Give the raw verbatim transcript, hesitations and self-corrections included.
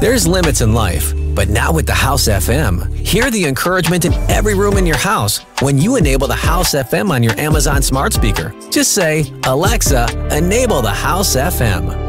There's limits in life, but not with the House F M. Hear the encouragement in every room in your house when you enable the House F M on your Amazon smart speaker. Just say, "Alexa, enable the House F M."